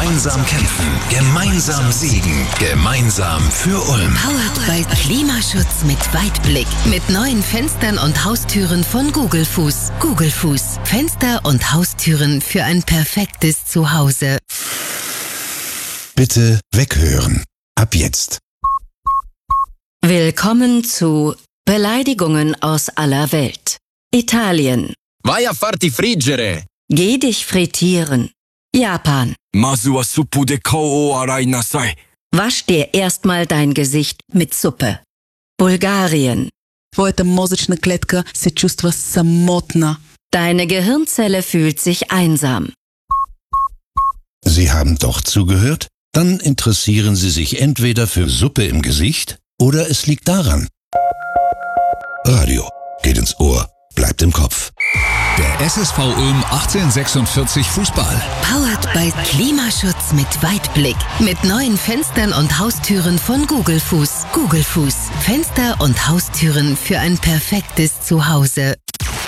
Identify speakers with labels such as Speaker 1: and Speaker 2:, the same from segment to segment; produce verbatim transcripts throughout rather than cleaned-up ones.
Speaker 1: Gemeinsam kämpfen, gemeinsam siegen, gemeinsam für Ulm.
Speaker 2: Powered by Klimaschutz mit Weitblick. Mit neuen Fenstern und Haustüren von Gugelfuß. Gugelfuß. Fenster und Haustüren für ein perfektes Zuhause.
Speaker 1: Bitte weghören. Ab jetzt.
Speaker 3: Willkommen zu Beleidigungen aus aller Welt. Italien.
Speaker 4: Vai a farti friggere.
Speaker 3: Geh dich frittieren. Japan.
Speaker 4: Masu wa suppu de kao o arai nasai.
Speaker 3: Wasch dir erstmal dein Gesicht mit Suppe. Bulgarien.
Speaker 5: Твоята мозъчна клетка се чувства самотна.
Speaker 3: Deine Gehirnzelle fühlt sich einsam.
Speaker 1: Sie haben doch zugehört? Dann interessieren Sie sich entweder für Suppe im Gesicht oder es liegt daran. Radio geht ins Ohr, bleibt im Kopf.
Speaker 6: Der S S V Ulm achtzehnhundertsechsundvierzig Fußball.
Speaker 2: Powered by Klimaschutz mit Weitblick. Mit neuen Fenstern und Haustüren von Gugelfuß. Gugelfuß. Fenster und Haustüren für ein perfektes Zuhause.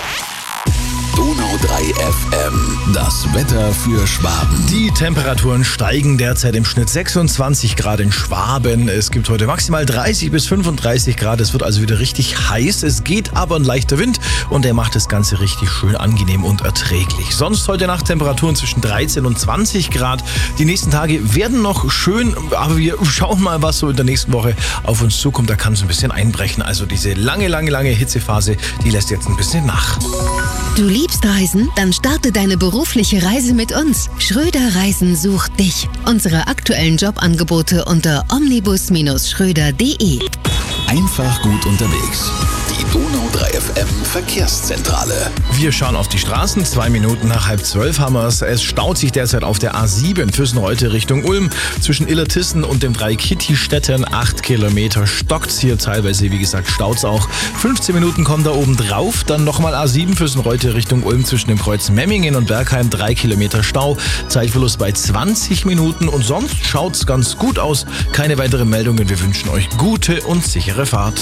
Speaker 1: Donau drei F M. Das Wetter für Schwaben.
Speaker 7: Die Temperaturen steigen derzeit im Schnitt sechsundzwanzig Grad in Schwaben. Es gibt heute maximal dreißig bis fünfunddreißig Grad. Es wird also wieder richtig heiß. Es geht aber ein leichter Wind und der macht das Ganze richtig schön angenehm und erträglich. Sonst heute Nacht Temperaturen zwischen dreizehn und zwanzig Grad. Die nächsten Tage werden noch schön, aber wir schauen mal, was so in der nächsten Woche auf uns zukommt. Da kann es ein bisschen einbrechen. Also diese lange, lange, lange Hitzephase, die lässt jetzt ein bisschen nach.
Speaker 2: Du liebst Reisen? Dann starte deine berufliche Reise mit uns. Schröder Reisen sucht dich. Unsere aktuellen Jobangebote unter omnibus Schröder punkt de.
Speaker 1: Einfach gut unterwegs. Die Donau drei F M Verkehrszentrale.
Speaker 7: Wir schauen auf die Straßen. Zwei Minuten nach halb zwölf haben wir es. Es staut sich derzeit auf der A sieben Füssen-Reutte Richtung Ulm. Zwischen Illertissen und den drei Kitty-Städten. Acht Kilometer stockt's hier. Teilweise, wie gesagt, staut's auch. fünfzehn Minuten kommen da oben drauf. Dann nochmal A sieben Füssen-Reutte Richtung Ulm zwischen dem Kreuz Memmingen und Bergheim. Drei Kilometer Stau. Zeitverlust bei zwanzig Minuten. Und sonst schaut's ganz gut aus. Keine weiteren Meldungen. Wir wünschen euch gute und sichere Fahrt.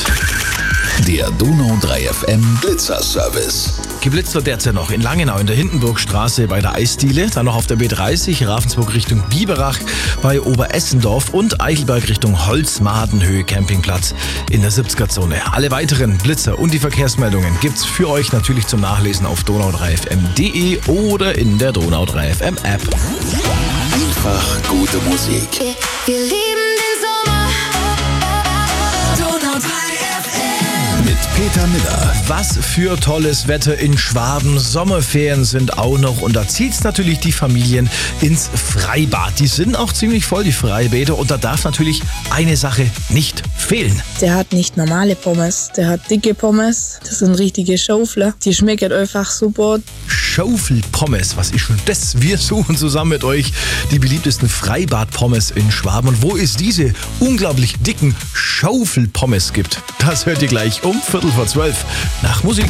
Speaker 1: Der Donau drei F M Blitzerservice.
Speaker 7: Geblitzt wird derzeit noch in Langenau in der Hindenburgstraße bei der Eisdiele, dann noch auf der B dreißig Ravensburg Richtung Biberach bei Oberessendorf und Eichelberg Richtung Holzmadenhöhe Campingplatz in der siebziger Zone. Alle weiteren Blitzer und die Verkehrsmeldungen gibt's für euch natürlich zum Nachlesen auf donau drei f m punkt de oder in der Donau drei F M App.
Speaker 1: Einfach gute Musik.
Speaker 2: Wir lieben den Sommer. Donau drei F M.
Speaker 1: Mit Peter Miller.
Speaker 7: Was für tolles Wetter in Schwaben. Sommerferien sind auch noch und da zieht's natürlich die Familien ins Freibad. Die sind auch ziemlich voll, die Freibäder, und da darf natürlich eine Sache nicht fehlen.
Speaker 8: Der hat nicht normale Pommes, der hat dicke Pommes. Das sind richtige Schaufler. Die schmecken einfach super.
Speaker 7: Schaufelpommes, was ist schon das? Wir suchen zusammen mit euch die beliebtesten Freibad-Pommes in Schwaben. Und wo es diese unglaublich dicken Schaufelpommes gibt, das hört ihr gleich um Viertel vor zwölf nach Musik.